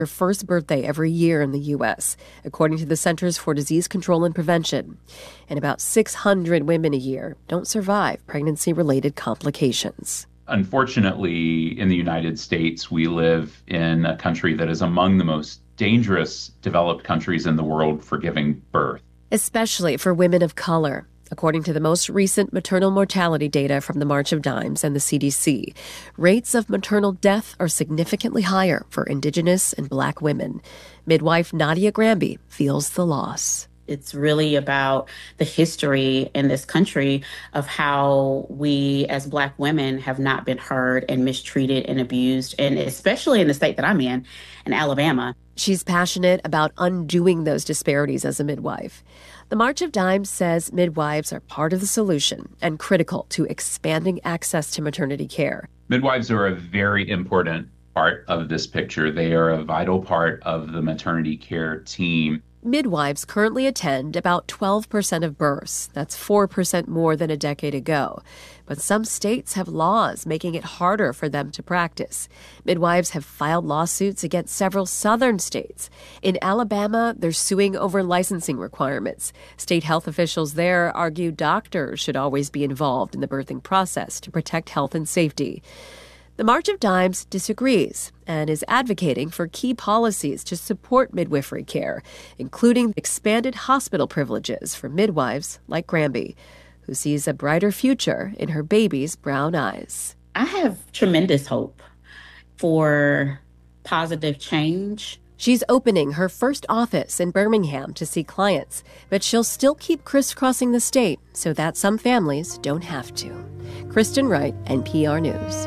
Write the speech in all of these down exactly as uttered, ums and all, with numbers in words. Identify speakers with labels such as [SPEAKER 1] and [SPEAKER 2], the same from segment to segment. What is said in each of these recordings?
[SPEAKER 1] her first birthday every year in the U S, according to the Centers for Disease Control and Prevention. And about six hundred women a year don't survive pregnancy-related complications.
[SPEAKER 2] Unfortunately, in the United States, we live in a country that is among the most dangerous developed countries in the world for giving birth.
[SPEAKER 1] Especially for women of color. According to the most recent maternal mortality data from the March of Dimes and the C D C, rates of maternal death are significantly higher for Indigenous and Black women. Midwife Nadia Granby feels the loss.
[SPEAKER 3] It's really about the history in this country of how we as Black women have not been heard and mistreated and abused, and especially in the state that I'm in, in Alabama.
[SPEAKER 1] She's passionate about undoing those disparities as a midwife. The March of Dimes says midwives are part of the solution and critical to expanding access to maternity care.
[SPEAKER 2] Midwives are a very important part of this picture. They are a vital part of the maternity care team.
[SPEAKER 1] Midwives currently attend about twelve percent of births. That's four percent more than a decade ago. But some states have laws making it harder for them to practice. Midwives have filed lawsuits against several southern states. In Alabama, they're suing over licensing requirements. State health officials there argue doctors should always be involved in the birthing process to protect health and safety. The March of Dimes disagrees and is advocating for key policies to support midwifery care, including expanded hospital privileges for midwives like Granby, who sees a brighter future in her baby's brown eyes.
[SPEAKER 3] I have tremendous hope for positive change.
[SPEAKER 1] She's opening her first office in Birmingham to see clients, but she'll still keep crisscrossing the state so that some families don't have to. Kristen Wright, N P R News.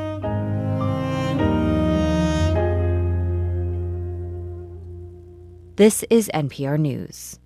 [SPEAKER 4] This is N P R News.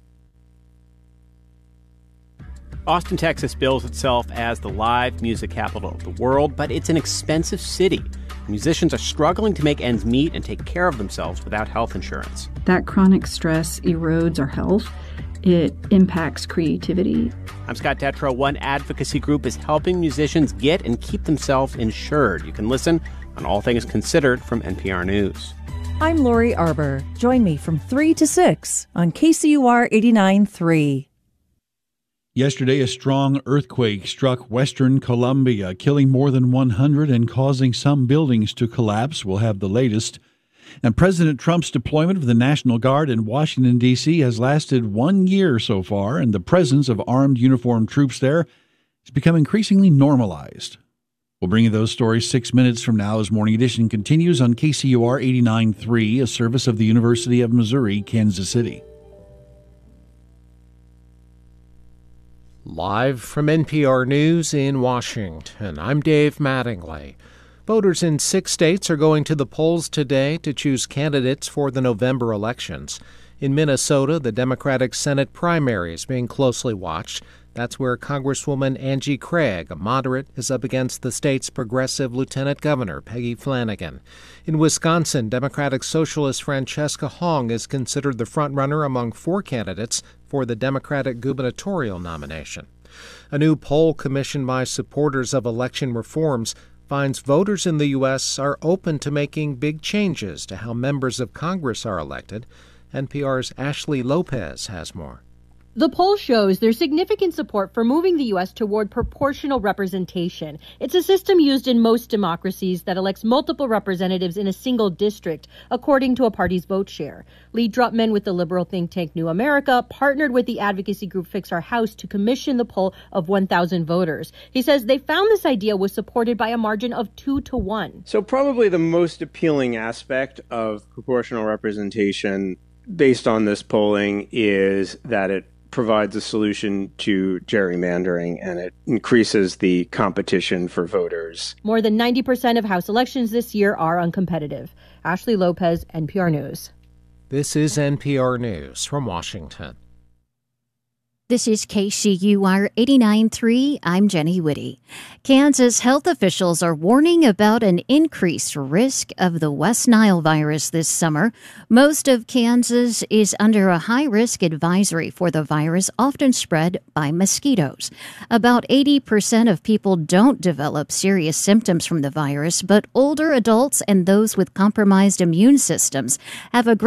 [SPEAKER 5] Austin, Texas bills itself as the live music capital of the world, but it's an expensive city. Musicians are struggling to make ends meet and take care of themselves without health insurance.
[SPEAKER 6] That chronic stress erodes our health. It impacts creativity.
[SPEAKER 5] I'm Scott Detrow. One advocacy group is helping musicians get and keep themselves insured. You can listen on All Things Considered from N P R News.
[SPEAKER 7] I'm Lori Arbor. Join me from three to six on K C U R eighty-nine point three.
[SPEAKER 8] Yesterday, a strong earthquake struck western Colombia, killing more than one hundred and causing some buildings to collapse. We'll have the latest. And President Trump's deployment of the National Guard in Washington, D C has lasted one year so far, and the presence of armed uniformed troops there has become increasingly normalized. We'll bring you those stories six minutes from now as Morning Edition continues on K C U R eighty-nine point three, a service of the University of Missouri, Kansas City.
[SPEAKER 9] Live from N P R News in Washington, I'm Dave Mattingly. Voters in six states are going to the polls today to choose candidates for the November elections. In Minnesota, the Democratic Senate primary is being closely watched. That's where Congresswoman Angie Craig, a moderate, is up against the state's progressive Lieutenant Governor Peggy Flanagan. In Wisconsin, Democratic Socialist Francesca Hong is considered the frontrunner among four candidates for the Democratic gubernatorial nomination. A new poll commissioned by supporters of election reforms finds voters in the U S are open to making big changes to how members of Congress are elected. N P R's Ashley Lopez has more.
[SPEAKER 10] The poll shows there's significant support for moving the U S toward proportional representation. It's a system used in most democracies that elects multiple representatives in a single district, according to a party's vote share. Lee Drutman with the liberal think tank New America partnered with the advocacy group Fix Our House to commission the poll of one thousand voters. He says they found this idea was supported by a margin of two to one.
[SPEAKER 11] So probably the most appealing aspect of proportional representation based on this polling is that it provides a solution to gerrymandering, and it increases the competition for voters.
[SPEAKER 10] More than ninety percent of House elections this year are uncompetitive. Ashley Lopez, N P R News.
[SPEAKER 9] This is N P R News from Washington.
[SPEAKER 4] This is K C U R eighty-nine point three. I'm Jenny Whitty. Kansas health officials are warning about an increased risk of the West Nile virus this summer. Most of Kansas is under a high-risk advisory for the virus, often spread by mosquitoes. About eighty percent of people don't develop serious symptoms from the virus, but older adults and those with compromised immune systems have a great